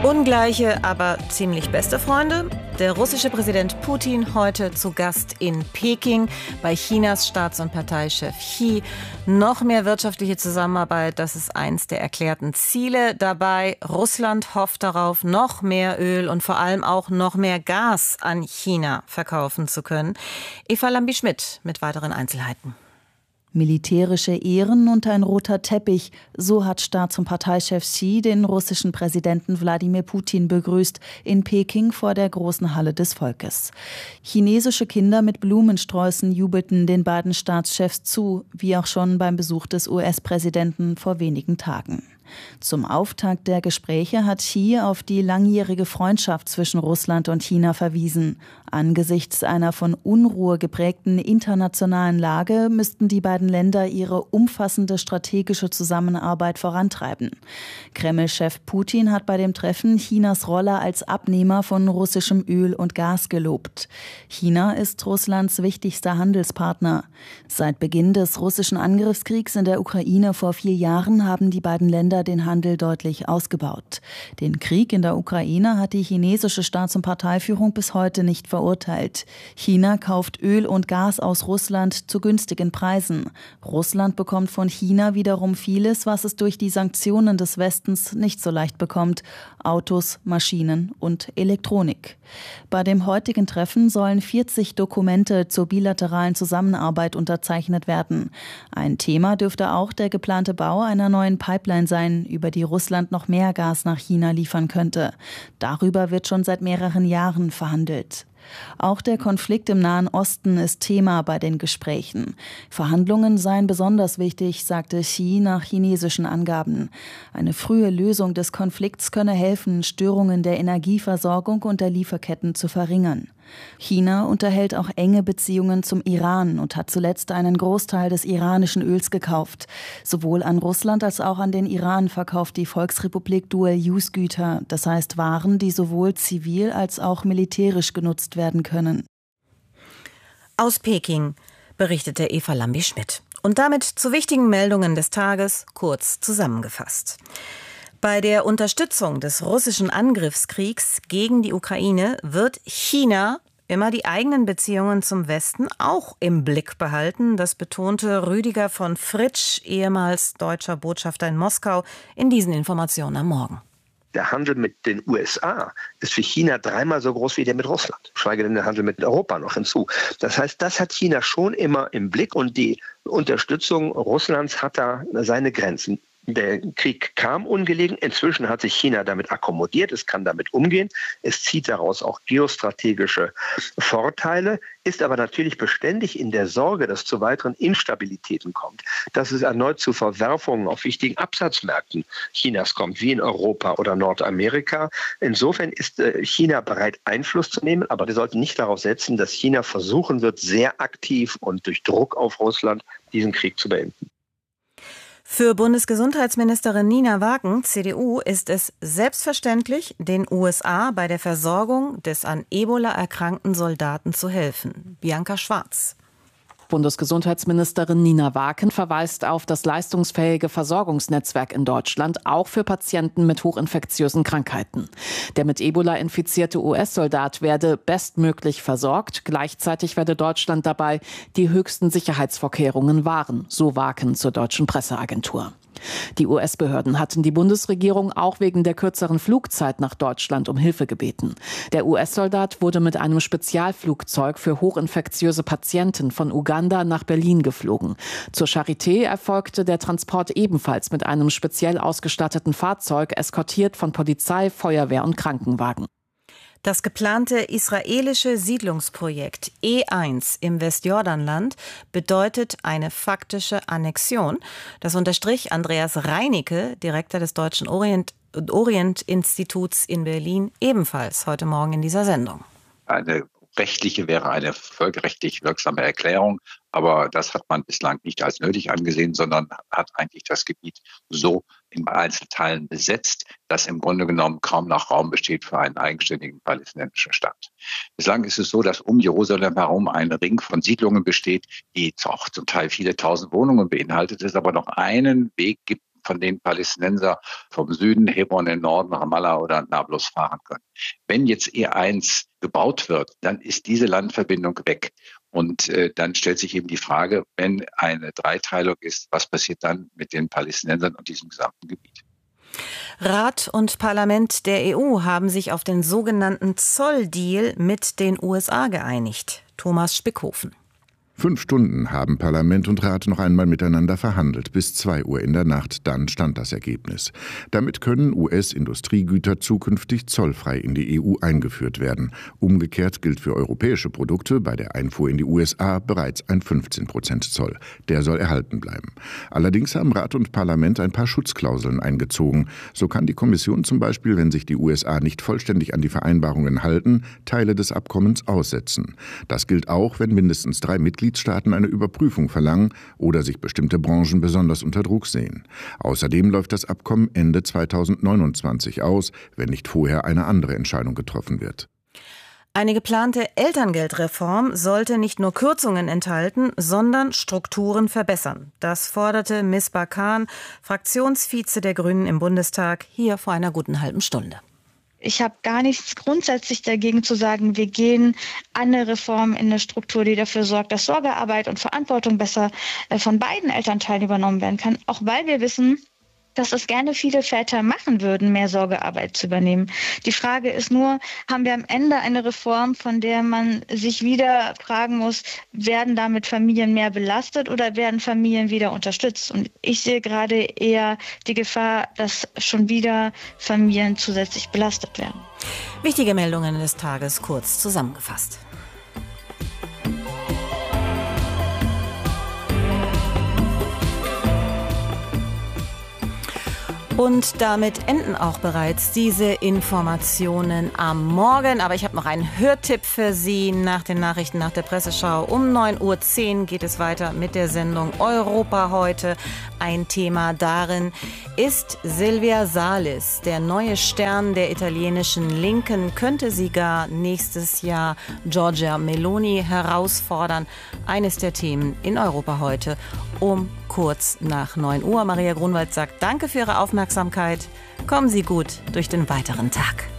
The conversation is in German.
Ungleiche, aber ziemlich beste Freunde. Der russische Präsident Putin heute zu Gast in Peking bei Chinas Staats- und Parteichef Xi. Noch mehr wirtschaftliche Zusammenarbeit, das ist eins der erklärten Ziele dabei. Russland hofft darauf, noch mehr Öl und vor allem auch noch mehr Gas an China verkaufen zu können. Eva Lambi-Schmidt mit weiteren Einzelheiten. Militärische Ehren und ein roter Teppich, so hat Staats- und Parteichef Xi den russischen Präsidenten Wladimir Putin begrüßt in Peking vor der großen Halle des Volkes. Chinesische Kinder mit Blumensträußen jubelten den beiden Staatschefs zu, wie auch schon beim Besuch des US-Präsidenten vor wenigen Tagen. Zum Auftakt der Gespräche hat Xi auf die langjährige Freundschaft zwischen Russland und China verwiesen. Angesichts einer von Unruhe geprägten internationalen Lage müssten die beiden Länder ihre umfassende strategische Zusammenarbeit vorantreiben. Kreml-Chef Putin hat bei dem Treffen Chinas Rolle als Abnehmer von russischem Öl und Gas gelobt. China ist Russlands wichtigster Handelspartner. Seit Beginn des russischen Angriffskriegs in der Ukraine vor 4 Jahren haben die beiden Länder den Handel deutlich ausgebaut. Den Krieg in der Ukraine hat die chinesische Staats- und Parteiführung bis heute nicht verurteilt. China kauft Öl und Gas aus Russland zu günstigen Preisen. Russland bekommt von China wiederum vieles, was es durch die Sanktionen des Westens nicht so leicht bekommt: Autos, Maschinen und Elektronik. Bei dem heutigen Treffen sollen 40 Dokumente zur bilateralen Zusammenarbeit unterzeichnet werden. Ein Thema dürfte auch der geplante Bau einer neuen Pipeline sein, über die Russland noch mehr Gas nach China liefern könnte. Darüber wird schon seit mehreren Jahren verhandelt. Auch der Konflikt im Nahen Osten ist Thema bei den Gesprächen. Verhandlungen seien besonders wichtig, sagte Xi nach chinesischen Angaben. Eine frühe Lösung des Konflikts könne helfen, Störungen der Energieversorgung und der Lieferketten zu verringern. China unterhält auch enge Beziehungen zum Iran und hat zuletzt einen Großteil des iranischen Öls gekauft. Sowohl an Russland als auch an den Iran verkauft die Volksrepublik Dual-Use-Güter, das heißt Waren, die sowohl zivil als auch militärisch genutzt werden können. Aus Peking berichtete Eva Lambi-Schmidt. Und damit zu wichtigen Meldungen des Tages, kurz zusammengefasst. Bei der Unterstützung des russischen Angriffskriegs gegen die Ukraine wird China immer die eigenen Beziehungen zum Westen auch im Blick behalten. Das betonte Rüdiger von Fritsch, ehemals deutscher Botschafter in Moskau, in diesen Informationen am Morgen. Der Handel mit den USA ist für China 3-mal so groß wie der mit Russland. Schweige denn der Handel mit Europa noch hinzu. Das heißt, das hat China schon immer im Blick und die Unterstützung Russlands hat da seine Grenzen. Der Krieg kam ungelegen. Inzwischen hat sich China damit akkommodiert. Es kann damit umgehen. Es zieht daraus auch geostrategische Vorteile, ist aber natürlich beständig in der Sorge, dass zu weiteren Instabilitäten kommt, dass es erneut zu Verwerfungen auf wichtigen Absatzmärkten Chinas kommt, wie in Europa oder Nordamerika. Insofern ist China bereit, Einfluss zu nehmen, aber wir sollten nicht darauf setzen, dass China versuchen wird, sehr aktiv und durch Druck auf Russland diesen Krieg zu beenden. Für Bundesgesundheitsministerin Nina Wagen, CDU, ist es selbstverständlich, den USA bei der Versorgung des an Ebola erkrankten Soldaten zu helfen. Bianca Schwarz. Bundesgesundheitsministerin Nina Wagen verweist auf das leistungsfähige Versorgungsnetzwerk in Deutschland, auch für Patienten mit hochinfektiösen Krankheiten. Der mit Ebola infizierte US-Soldat werde bestmöglich versorgt. Gleichzeitig werde Deutschland dabei die höchsten Sicherheitsvorkehrungen wahren, so Wagen zur deutschen Presseagentur. Die US-Behörden hatten die Bundesregierung auch wegen der kürzeren Flugzeit nach Deutschland um Hilfe gebeten. Der US-Soldat wurde mit einem Spezialflugzeug für hochinfektiöse Patienten von Uganda nach Berlin geflogen. Zur Charité erfolgte der Transport ebenfalls mit einem speziell ausgestatteten Fahrzeug, eskortiert von Polizei, Feuerwehr und Krankenwagen. Das geplante israelische Siedlungsprojekt E1 im Westjordanland bedeutet eine faktische Annexion. Das unterstrich Andreas Reinicke, Direktor des Deutschen Orient-Instituts in Berlin, ebenfalls heute Morgen in dieser Sendung. Eine rechtliche wäre eine völkerrechtlich wirksame Erklärung, aber das hat man bislang nicht als nötig angesehen, sondern hat eigentlich das Gebiet so in Einzelteilen besetzt, dass im Grunde genommen kaum noch Raum besteht für einen eigenständigen palästinensischen Staat. Bislang ist es so, dass um Jerusalem herum ein Ring von Siedlungen besteht, die auch zum Teil viele tausend Wohnungen beinhaltet, es aber noch einen Weg gibt von denen Palästinenser vom Süden, Hebron im Norden, Ramallah oder Nablus fahren können. Wenn jetzt E1 gebaut wird, dann ist diese Landverbindung weg. Und dann stellt sich eben die Frage, wenn eine Dreiteilung ist, was passiert dann mit den Palästinensern und diesem gesamten Gebiet? Rat und Parlament der EU haben sich auf den sogenannten Zolldeal mit den USA geeinigt. Thomas Spickhofen. 5 Stunden haben Parlament und Rat noch einmal miteinander verhandelt, bis 2 Uhr in der Nacht, dann stand das Ergebnis. Damit können US-Industriegüter zukünftig zollfrei in die EU eingeführt werden. Umgekehrt gilt für europäische Produkte bei der Einfuhr in die USA bereits ein 15% Zoll. Der soll erhalten bleiben. Allerdings haben Rat und Parlament ein paar Schutzklauseln eingezogen. So kann die Kommission zum Beispiel, wenn sich die USA nicht vollständig an die Vereinbarungen halten, Teile des Abkommens aussetzen. Das gilt auch, wenn mindestens 3 Mitgliedstaaten eine Überprüfung verlangen oder sich bestimmte Branchen besonders unter Druck sehen. Außerdem läuft das Abkommen Ende 2029 aus, wenn nicht vorher eine andere Entscheidung getroffen wird. Eine geplante Elterngeldreform sollte nicht nur Kürzungen enthalten, sondern Strukturen verbessern. Das forderte Misbah Khan, Fraktionsvize der Grünen im Bundestag, hier vor einer guten halben Stunde. Ich habe gar nichts grundsätzlich dagegen zu sagen, wir gehen an eine Reform in eine Struktur, die dafür sorgt, dass Sorgearbeit und Verantwortung besser von beiden Elternteilen übernommen werden kann. Auch weil wir wissen, dass es gerne viele Väter machen würden, mehr Sorgearbeit zu übernehmen. Die Frage ist nur, haben wir am Ende eine Reform, von der man sich wieder fragen muss, werden damit Familien mehr belastet oder werden Familien wieder unterstützt? Und ich sehe gerade eher die Gefahr, dass schon wieder Familien zusätzlich belastet werden. Wichtige Meldungen des Tages kurz zusammengefasst. Und damit enden auch bereits diese Informationen am Morgen. Aber ich habe noch einen Hörtipp für Sie nach den Nachrichten, nach der Presseschau. Um 9:10 Uhr geht es weiter mit der Sendung Europa heute. Ein Thema darin ist Silvia Salis, der neue Stern der italienischen Linken. Könnte sie gar nächstes Jahr Giorgia Meloni herausfordern? Eines der Themen in Europa heute um kurz nach 9 Uhr. Maria Grunwald sagt Danke für Ihre Aufmerksamkeit. Kommen Sie gut durch den weiteren Tag.